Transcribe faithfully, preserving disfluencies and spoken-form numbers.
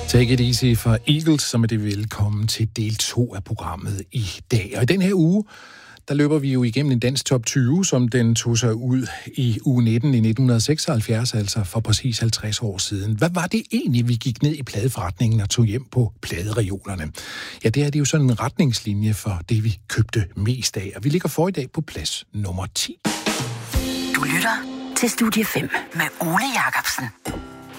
Take it easy for Eagles, som er det velkommen til del to af programmet i dag. Og i den her uge, der løber vi jo igennem en dansk top tyve, som den tog sig ud i uge nitten i nitten seksoghalvfjerds, altså for præcis halvtreds år siden. Hvad var det egentlig, vi gik ned i pladeforretningen og tog hjem på pladereolerne? Ja, det er det jo sådan en retningslinje for det, vi købte mest af. Og vi ligger for i dag på plads nummer ti. Du lytter til Studie fem med Ole Jacobsen.